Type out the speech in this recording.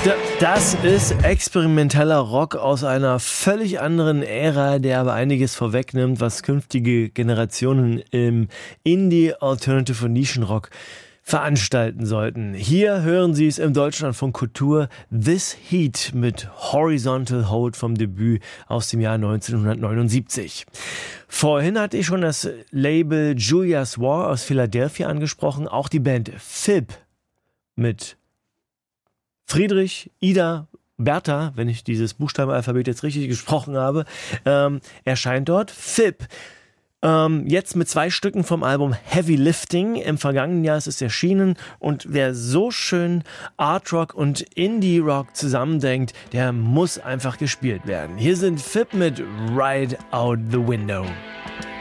Das ist experimenteller Rock aus einer völlig anderen Ära, der aber einiges vorwegnimmt, was künftige Generationen im Indie, Alternative und Nischenrock veranstalten sollten. Hier hören Sie es im Deutschlandfunk Kultur, This Heat mit Horizontal Hold vom Debüt aus dem Jahr 1979. Vorhin hatte ich schon das Label Julia's War aus Philadelphia angesprochen, auch die Band Fib mit Friedrich, Ida, Bertha, wenn ich dieses Buchstabenalphabet jetzt richtig gesprochen habe, erscheint dort. Fib, jetzt mit 2 Stücken vom Album Heavy Lifting. Im vergangenen Jahr ist es erschienen und wer so schön Art Rock und Indie Rock zusammendenkt, der muss einfach gespielt werden. Hier sind Fib mit Ride Out the Window.